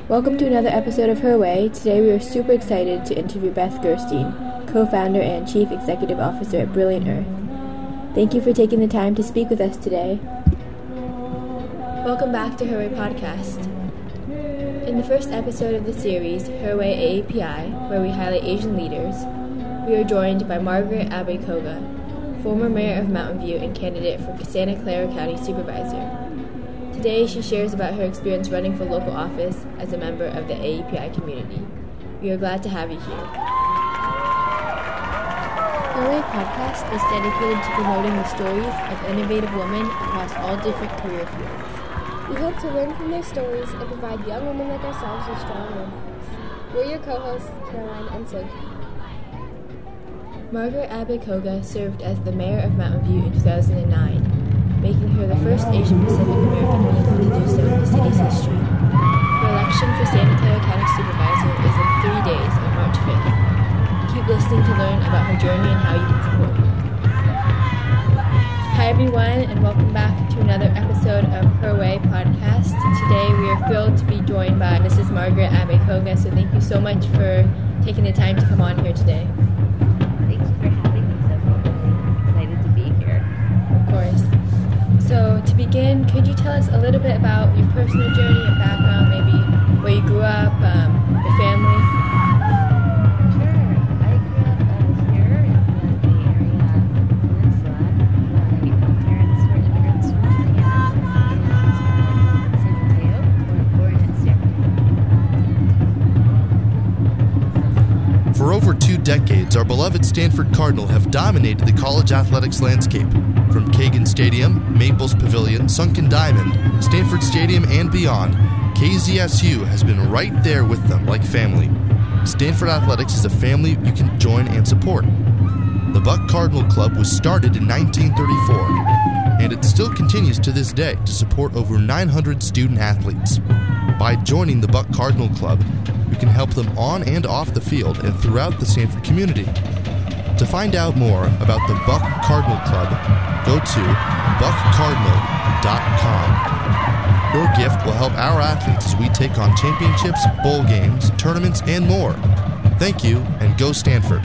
Welcome to another episode of Her Way. Today we are super excited to interview Beth Gerstein, co-founder and chief executive officer at Brilliant Earth. Thank you for taking the time to speak with us today. Welcome back to Her Way podcast. In the first episode of the series, Her Way AAPI, where we highlight Asian leaders, we are joined by Margaret Abe-Koga, former mayor of Mountain View and candidate for Santa Clara County Supervisor. Today, she shares about her experience running for local office as a member of the AAPI community. We are glad to have you here. Her Way podcast is dedicated to promoting the stories of innovative women across all different career fields. We hope to learn from their stories and provide young women like ourselves with strong role models. We're your co-hosts, Caroline and Sophie. Margaret Abe-Koga served as the mayor of Mountain View in 2009, making her the first Asian Pacific American woman to do so in the city's history. Her election for Santa Clara County Supervisor is in 3 days on March 5th. Keep listening to learn about her journey and how you can support her. Hi everyone, and welcome back to another episode of Her Way podcast. Today we are thrilled to be joined by Mrs. Margaret Abe-Koga, so thank you so much for taking the time to come on here today. So to begin, could you tell us a little bit about your personal journey and background, maybe where you grew up, your family? Sure. I grew up here in the Bay Area Peninsula. My parents were immigrants from Japan and San Mateo, born in Stanford. For over 2 decades, our beloved Stanford Cardinal have dominated the college athletics landscape. From Kagan Stadium, Maples Pavilion, Sunken Diamond, Stanford Stadium, and beyond, KZSU has been right there with them like family. Stanford Athletics is a family you can join and support. The Buck Cardinal Club was started in 1934, and it still continues to this day to support over 900 student athletes. By joining the Buck Cardinal Club, you can help them on and off the field and throughout the Stanford community. To find out more about the Buck Cardinal Club, go to buckcardinal.com. Your gift will help our athletes as we take on championships, bowl games, tournaments, and more. Thank you, and go Stanford.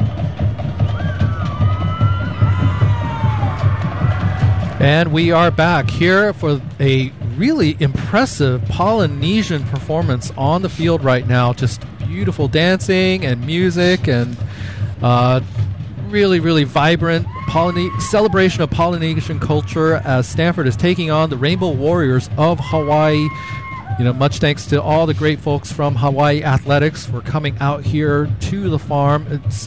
And we are back here for a really impressive Polynesian performance on the field right now. Just beautiful dancing and music and really, really vibrant celebration of Polynesian culture as Stanford is taking on the Rainbow Warriors of Hawaii. You know, much thanks to all the great folks from Hawaii Athletics for coming out here to the farm.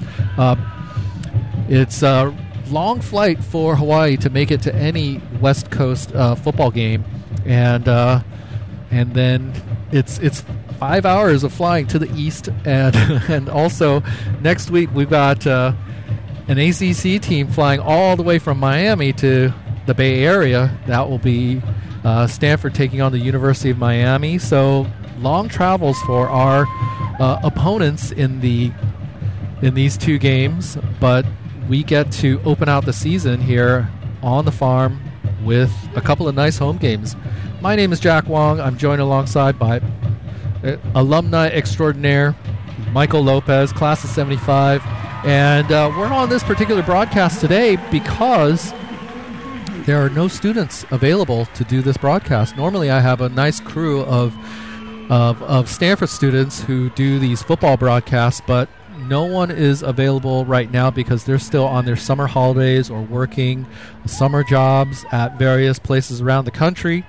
It's a long flight for Hawaii to make it to any West Coast football game, and then it's 5 hours of flying to the east, and also next week we've got an ACC team flying all the way from Miami to the Bay Area. That will be Stanford taking on the University of Miami. So long travels for our opponents in these 2 games, but we get to open out the season here on the farm with a couple of nice home games. My name is Jack Wong. I'm joined alongside by alumni extraordinaire Michael Lopez, class of 75. And we're on this particular broadcast today because there are no students available to do this broadcast. Normally I have a nice crew of Stanford students who do these football broadcasts, but no one is available right now because they're still on their summer holidays or working summer jobs at various places around the country.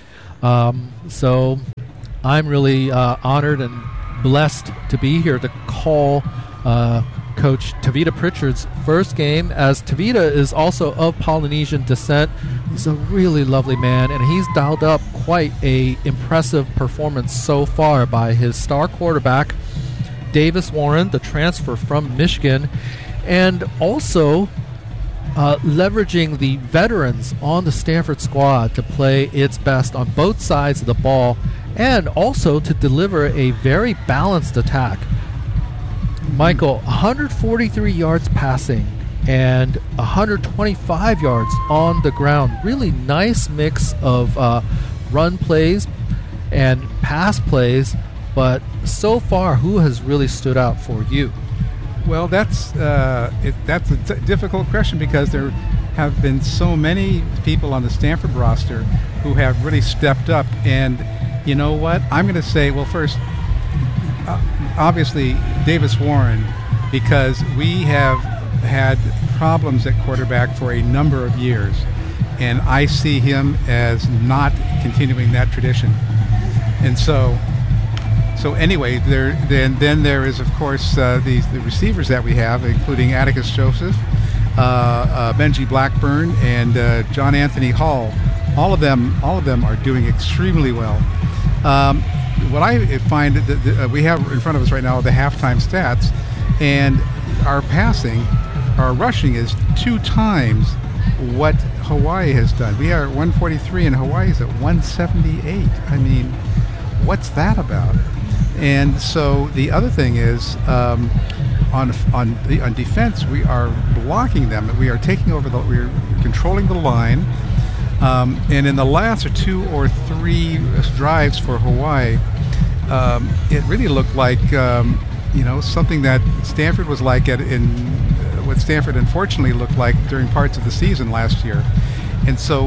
So I'm really honored and blessed to be here to call Coach Tavita Pritchard's first game, as Tavita is also of Polynesian descent. He's a really lovely man, and he's dialed up quite a impressive performance so far by his star quarterback, Davis Warren, the transfer from Michigan, and also leveraging the veterans on the Stanford squad to play its best on both sides of the ball, and also to deliver a very balanced attack. Michael, 143 yards passing and 125 yards on the ground. Really nice mix of run plays and pass plays but so far, who has really stood out for you? Well, that's a difficult question because there have been so many people on the Stanford roster who have really stepped up. And you know what? I'm going to say, well, first, obviously, Davis Warren, because we have had problems at quarterback for a number of years. And I see him as not continuing that tradition. And so anyway, then there is, of course, the receivers that we have, including Atticus Joseph, Benji Blackburn, and John Anthony Hall. All of them are doing extremely well. What I find that we have in front of us right now are the halftime stats, and our rushing is 2 times what Hawaii has done. We are at 143 and Hawaii is at 178. I mean, what's that about? And so the other thing is, on defense, we are blocking them. We are taking over we're controlling the line. And in the last 2 or 3 drives for Hawaii, it really looked like something that Stanford was like what Stanford unfortunately looked like during parts of the season last year. And so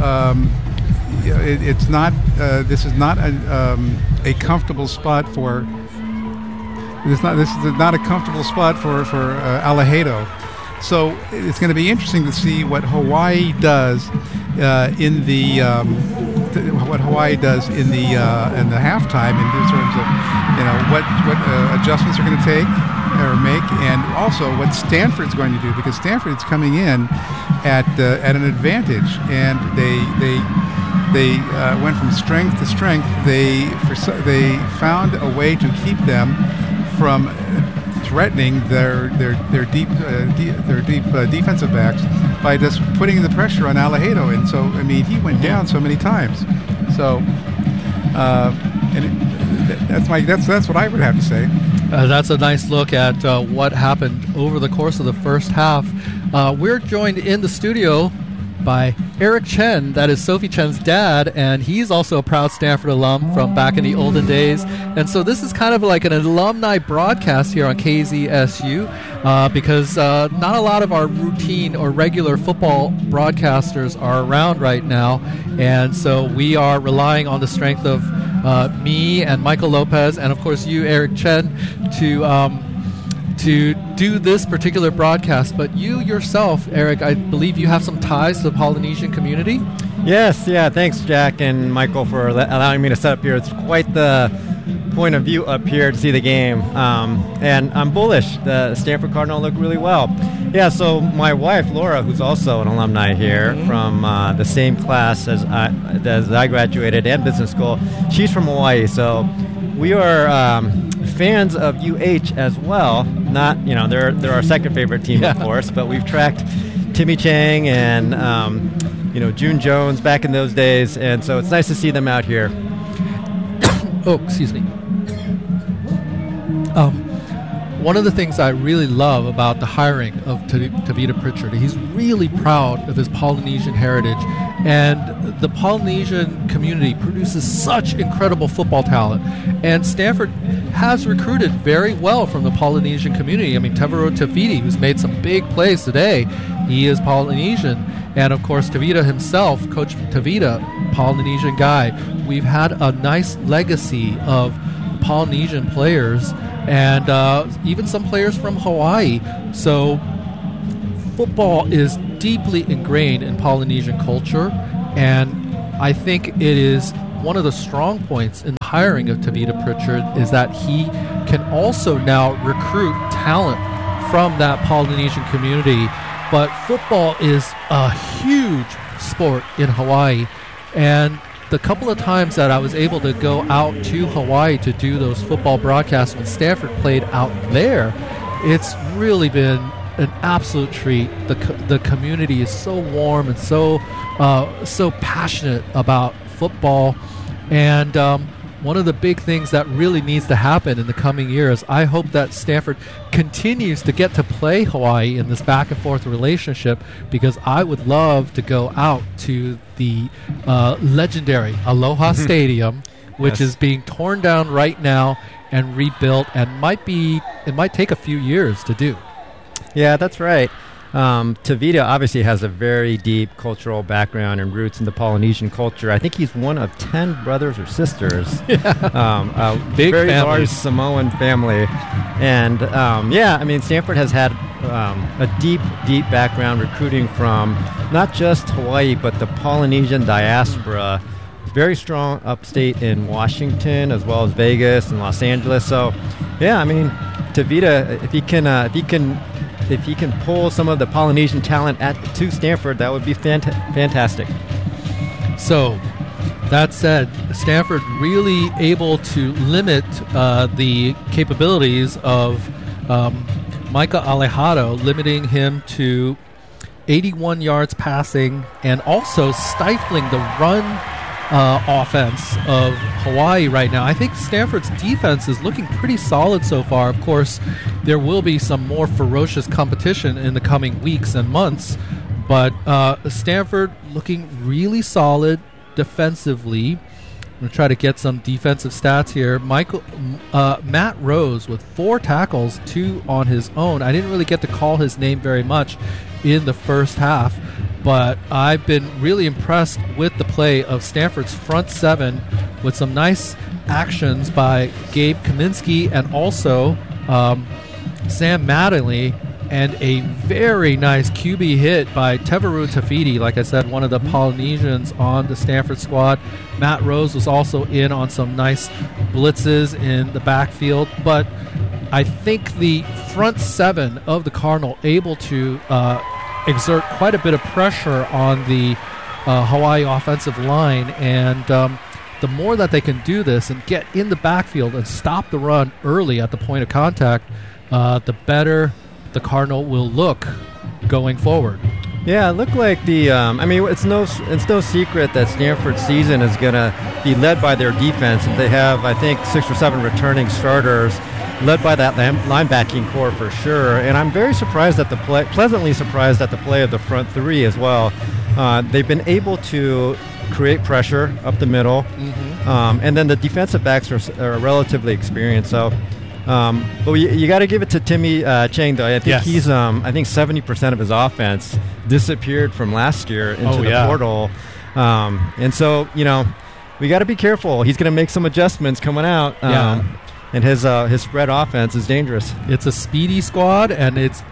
it's not. This is not a comfortable spot for. This is not a comfortable spot for Alahado. So it's going to be interesting to see what Hawaii does in the halftime in terms of what adjustments are going to take or make, and also what Stanford's going to do, because Stanford's coming in at an advantage, and they went from strength to strength. They found a way to keep them from threatening their deep defensive backs by just putting the pressure on Alahado. And so, I mean, he went down so many times. So, that's what I would have to say. That's a nice look at what happened over the course of the first half. We're joined in the studio by Eric Chen, that is Sophie Chen's dad, and he's also a proud Stanford alum from back in the olden days. And so this is kind of like an alumni broadcast here on KZSU because not a lot of our routine or regular football broadcasters are around right now. And so we are relying on the strength of me and Michael Lopez and, of course, you, Eric Chen, to do this particular broadcast. But you yourself, Eric, I believe you have some ties to the Polynesian community? Yes, yeah, thanks, Jack and Michael, for allowing me to set up here. It's quite the point of view up here to see the game. And I'm bullish. The Stanford Cardinal look really well. Yeah, so my wife, Laura, who's also an alumni here from the same class as I graduated and business school, she's from Hawaii. So we are fans of UH as well. Not, they're our second favorite team, of course, but we've tracked Timmy Chang and, June Jones back in those days, and so it's nice to see them out here. Oh, excuse me. One of the things I really love about the hiring of Tavita Pritchard, he's really proud of his Polynesian heritage, and the Polynesian community produces such incredible football talent, and Stanford has recruited very well from the Polynesian community. I mean, Tevaro Tafiti, who's made some big plays today, he is Polynesian, and of course Tavita himself, Coach Tavita, Polynesian guy. We've had a nice legacy of Polynesian players and even some players from Hawaii. So football is deeply ingrained in Polynesian culture, and I think it is one of the strong points in the hiring of Tavita Pritchard is that he can also now recruit talent from that Polynesian community. But football is a huge sport in Hawaii, and the couple of times that I was able to go out to Hawaii to do those football broadcasts when Stanford played out there, it's really been an absolute treat. The community is so warm and so passionate about football, and one of the big things that really needs to happen in the coming years, I hope that Stanford continues to get to play Hawaii in this back and forth relationship, because I would love to go out to the legendary Aloha Stadium which Yes. is being torn down right now and rebuilt, and it might take a few years to do. Yeah, that's right. Tavita obviously has a very deep cultural background and roots in the Polynesian culture. I think he's one of 10 brothers or sisters. A Big very family. large Samoan family. And Stanford has had a deep background recruiting from not just Hawaii, but the Polynesian diaspora. Very strong upstate in Washington, as well as Vegas and Los Angeles. So, yeah, I mean, Tavita, if he can pull some of the Polynesian talent to Stanford, that would be fantastic. So, that said, Stanford really able to limit the capabilities of Micah Alejado, limiting him to 81 yards passing and also stifling the run offense of Hawaii right now. I think Stanford's defense is looking pretty solid so far. Of course, there will be some more ferocious competition in the coming weeks and months, but Stanford looking really solid defensively. I'm going to try to get some defensive stats here. Matt Rose with 4 tackles, 2 on his own. I didn't really get to call his name very much in the first half, but I've been really impressed with the play of Stanford's front 7 with some nice actions by Gabe Kaminsky and also Sam Mattingly, and a very nice QB hit by Tevaru Tafiti, like I said, one of the Polynesians on the Stanford squad. Matt Rose was also in on some nice blitzes in the backfield, but I think the front 7 of the Cardinal able to exert quite a bit of pressure on the Hawaii offensive line, and the more that they can do this and get in the backfield and stop the run early at the point of contact, the better the Cardinal will look going forward. Yeah, it looked like it's no secret that Stanford's season is going to be led by their defense, and they have, I think, 6 or 7 returning starters, led by that linebacking core for sure. And I'm very surprised at pleasantly surprised at the play of the front 3 as well. They've been able to create pressure up the middle, and then the defensive backs are relatively experienced. So. But you got to give it to Timmy Chang, though. I think he's, 70% of his offense disappeared from last year into the portal. And so, we got to be careful. He's going to make some adjustments coming out. And his spread offense is dangerous. It's a speedy squad, and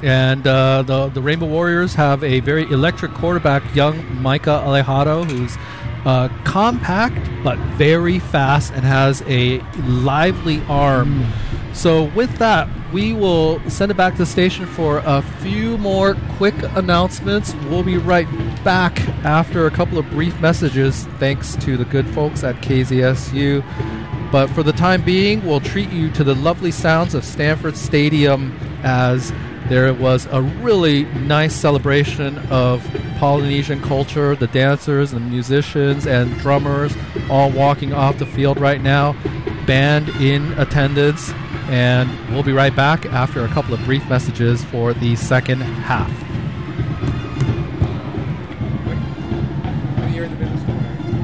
the Rainbow Warriors have a very electric quarterback, young Micah Alejado, who's compact but very fast and has a lively arm. So with that, we will send it back to the station for a few more quick announcements. We'll be right back after a couple of brief messages, thanks to the good folks at KZSU. But for the time being, we'll treat you to the lovely sounds of Stanford Stadium, as there was a really nice celebration of Polynesian culture, the dancers and musicians and drummers all walking off the field right now, band in attendance. And we'll be right back after a couple of brief messages for the second half.